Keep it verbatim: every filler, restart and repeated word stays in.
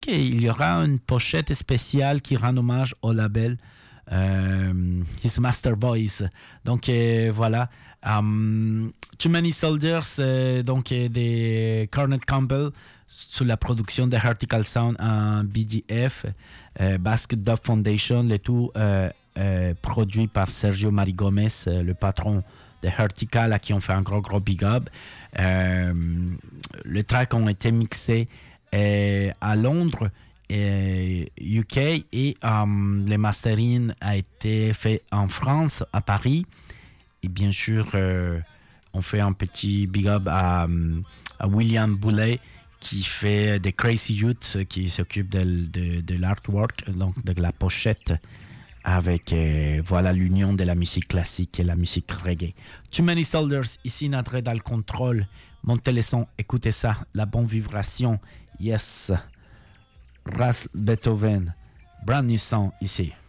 qu'il y aura une pochette spéciale qui rend hommage au label euh, His Master Boys. Donc euh, voilà. Um, Too Many Soldiers, euh, donc euh, de Cornet Campbell, sous la production de Hertical Sound en B D F, euh, Basket Dub Foundation, le tout euh, euh, produit par Sergio Marigomez, euh, le patron de Hertical, à qui on fait un gros gros big up. Euh, les tracks ont été mixés euh, à Londres, et U K, et um, le mastering a été fait en France, à Paris. Et bien sûr, euh, on fait un petit big up à, à William Boulet, qui fait des Crazy Youths, qui s'occupe de, de, de l'artwork, donc de la pochette, avec euh, voilà l'union de la musique classique et la musique reggae. Too Many Soldiers, ici notre dans le contrôle. Montez les sons, écoutez ça, la bonne vibration. Yes, Ras Beethoven, brand new song ici.